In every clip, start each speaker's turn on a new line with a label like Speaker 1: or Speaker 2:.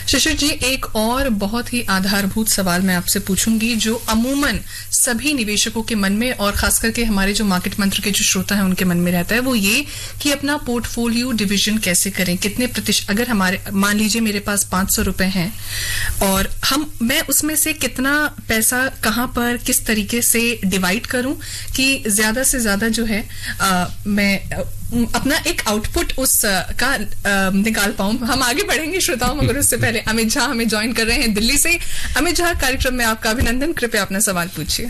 Speaker 1: शिशिर जी, एक और बहुत ही आधारभूत सवाल मैं आपसे पूछूंगी जो अमूमन सभी निवेशकों के मन में और खास करके हमारे जो मार्केट मंत्र के जो श्रोता हैं उनके मन में रहता है, वो ये कि अपना पोर्टफोलियो डिवीजन कैसे करें, कितने प्रतिशत, अगर हमारे मान लीजिए मेरे पास 500 रुपए हैं और मैं उसमें से कितना पैसा कहां पर किस तरीके से डिवाइड करूं कि ज्यादा से ज्यादा जो है मैं अपना एक आउटपुट का निकाल पाऊं। हम आगे बढ़ेंगे श्रोताओं, मगर उससे पहले अमित झा हमें ज्वाइन कर रहे हैं दिल्ली से। अमित झा, कार्यक्रम में आपका अभिनंदन। कृपया अपना सवाल पूछिए।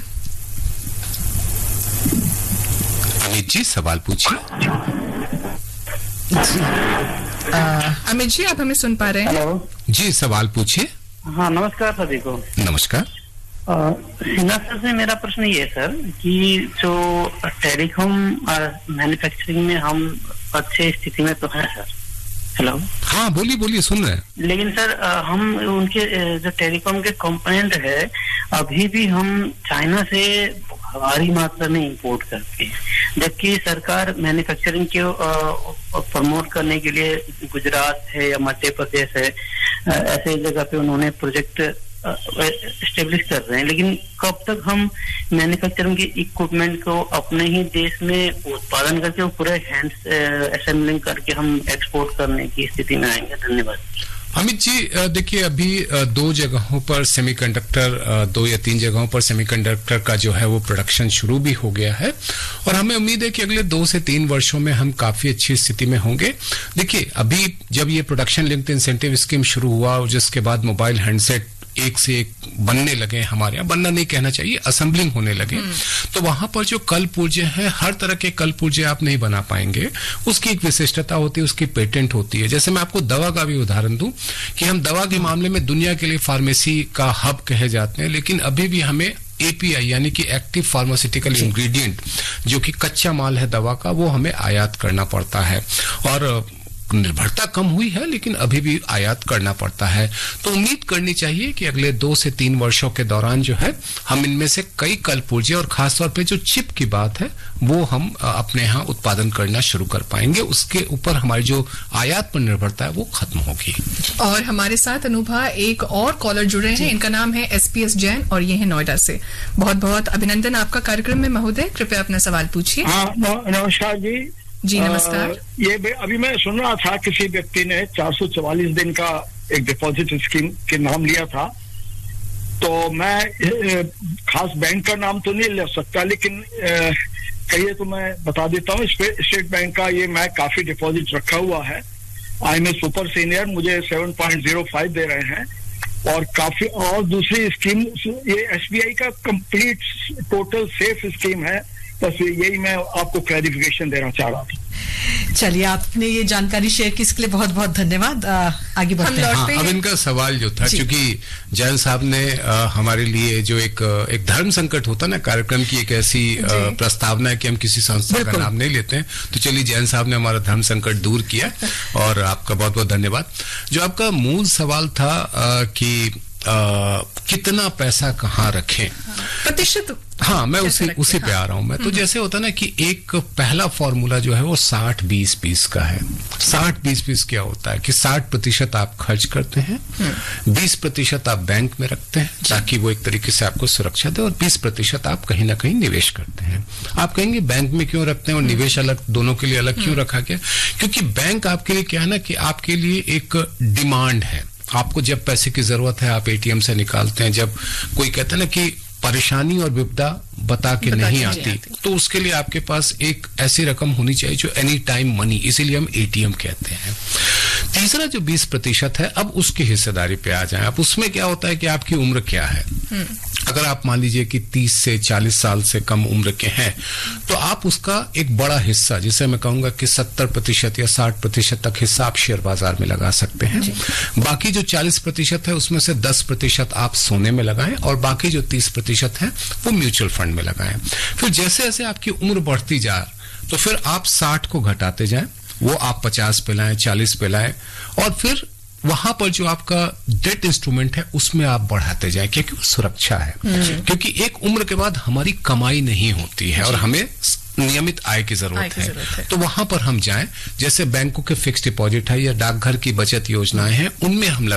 Speaker 2: अमित जी सवाल पूछिए।
Speaker 1: अमित जी, आप हमें सुन पा रहे हैं?
Speaker 3: हेलो
Speaker 2: जी, सवाल पूछिए।
Speaker 3: हाँ, नमस्कार सभी को।
Speaker 2: नमस्कार।
Speaker 3: सिन्हा सर से मेरा प्रश्न ये सर कि जो टेलीकॉम मैन्युफैक्चरिंग में हम अच्छे स्थिति में तो है सर। हेलो।
Speaker 2: हाँ, बोलिए बोलिए, सुन रहे हैं।
Speaker 3: लेकिन सर हम उनके जो टेलीकॉम के कंपोनेंट है अभी भी हम चाइना से भारी मात्रा में इंपोर्ट करते हैं, जबकि सरकार मैन्युफैक्चरिंग को प्रमोट करने के लिए गुजरात है या मध्य प्रदेश है, ऐसे जगह पे उन्होंने प्रोजेक्ट एस्टेब्लिश कर रहे हैं। लेकिन कब तक हम मैन्युफैक्चरिंग के इक्विपमेंट को अपने ही देश में उत्पादन करके पूरे हैंड्स असेंबलिंग करके हम एक्सपोर्ट करने की स्थिति में आएंगे? धन्यवाद।
Speaker 2: अमित जी, देखिए अभी 2 जगहों पर सेमीकंडक्टर, 2 या 3 जगहों पर सेमीकंडक्टर का जो है वो प्रोडक्शन शुरू भी हो गया है और हमें उम्मीद है कि अगले 2 से 3 वर्षों में हम काफी अच्छी स्थिति में होंगे। देखिए अभी जब ये प्रोडक्शन लिंक्ड इंसेंटिव स्कीम शुरू हुआ और जिसके बाद मोबाइल हैंडसेट एक से एक बनने लगे, हमारे यहाँ बनना नहीं कहना चाहिए, असेंबलिंग होने लगे, तो वहां पर जो कल पुर्जे हैं, हर तरह के कल पुर्जे आप नहीं बना पाएंगे। उसकी एक विशिष्टता होती है, उसकी पेटेंट होती है। जैसे मैं आपको दवा का भी उदाहरण दूं कि हम दवा के मामले में दुनिया के लिए फार्मेसी का हब कहे जाते हैं, लेकिन अभी भी हमें एपीआई यानी कि एक्टिव फार्मास्यूटिकल इंग्रेडिएंट, जो कि कच्चा माल है दवा का, वो हमें आयात करना पड़ता है और निर्भरता कम हुई है लेकिन अभी भी आयात करना पड़ता है। तो उम्मीद करनी चाहिए कि अगले 2 से 3 वर्षों के दौरान जो है हम इनमें से कई कल पुर्जे और खासतौर पे जो चिप की बात है वो हम अपने यहाँ उत्पादन करना शुरू कर पाएंगे। उसके ऊपर हमारी जो आयात पर निर्भरता है वो खत्म होगी।
Speaker 1: और हमारे साथ अनुभा एक और कॉलर जुड़े हैं, इनका नाम है एसपीएस जैन और ये है नोएडा से। बहुत बहुत अभिनंदन आपका कार्यक्रम में महोदय। कृपया अपना सवाल पूछिए।
Speaker 4: नमस्कार जी।
Speaker 1: जी नमस्कार।
Speaker 4: ये अभी मैं सुन रहा था किसी व्यक्ति ने 444 दिन का एक डिपॉजिट स्कीम के नाम लिया था, तो मैं खास बैंक का नाम तो नहीं ले सकता, लेकिन कहिए तो मैं बता देता हूँ। स्टेट बैंक का ये मैं काफी डिपॉजिट रखा हुआ है। I M A super senior, मुझे 7.05 दे रहे हैं और काफी, और दूसरी स्कीम ये एसबीआई का कंप्लीट टोटल सेफ स्कीम है। बस यही मैं आपको क्लैरिफिकेशन देना चाह रहा था।
Speaker 5: चलिए, आपने ये जानकारी शेयर की, इसके लिए बहुत बहुत धन्यवाद। आगे बढ़ते हैं।
Speaker 2: हाँ, अब इनका सवाल जो था, क्योंकि जैन साहब ने हमारे लिए जो एक धर्म संकट होता ना कार्यक्रम की एक ऐसी प्रस्तावना है कि हम किसी संस्था का नाम नहीं लेते हैं, तो चलिए जैन साहब ने हमारा धर्म संकट दूर किया और आपका बहुत बहुत धन्यवाद। जो आपका मूल सवाल था कि कितना पैसा कहाँ रखें,
Speaker 1: प्रतिशत,
Speaker 2: हाँ मैं उसी पे आ रहा हूं मैं। तो जैसे होता ना कि एक पहला फॉर्मूला जो है वो 60-20-20 का है। 60-20-20 क्या होता है कि 60% आप खर्च करते हैं, 20% आप बैंक में रखते हैं ताकि वो एक तरीके से आपको सुरक्षा दे, और 20% आप कहीं ना कहीं निवेश करते हैं। आप कहेंगे बैंक में क्यों रखते हैं और निवेश अलग, दोनों के लिए अलग क्यों रखा गया? क्योंकि बैंक आपके लिए क्या है ना कि आपके लिए एक डिमांड है। आपको जब पैसे की जरूरत है आप एटीएम से निकालते हैं। जब कोई कहता है ना कि परेशानी और विपदा बता के नहीं आती, तो उसके लिए आपके पास एक ऐसी रकम होनी चाहिए जो एनी टाइम मनी, इसीलिए हम एटीएम कहते हैं। तीसरा जो 20% है, अब उसकी हिस्सेदारी पे आ जाए। अब उसमें क्या होता है कि आपकी उम्र क्या है। अगर आप मान लीजिए कि 30 से 40 साल से कम उम्र के हैं, तो आप उसका एक बड़ा हिस्सा, जिसे मैं कहूंगा कि 70% या 60% तक हिस्सा आप शेयर बाजार में लगा सकते हैं। बाकी जो 40% है उसमें से 10% आप सोने में लगाएं और बाकी जो 30% है वो म्यूचुअल फंड में लगाएं। फिर जैसे जैसे आपकी उम्र बढ़ती जाए तो फिर आप 60 को घटाते जाएं, वो आप 50 पे लाएं, 40 पे लाएं, और फिर वहां पर जो आपका डेट इंस्ट्रूमेंट है उसमें आप बढ़ाते जाएं, क्योंकि वो सुरक्षा है। क्योंकि एक उम्र के बाद हमारी कमाई नहीं होती है और हमें नियमित आय की जरूरत है। तो वहां पर हम जाएं, जैसे बैंकों के फिक्स डिपॉजिट है या डाकघर की बचत योजनाएं हैं, उनमें हम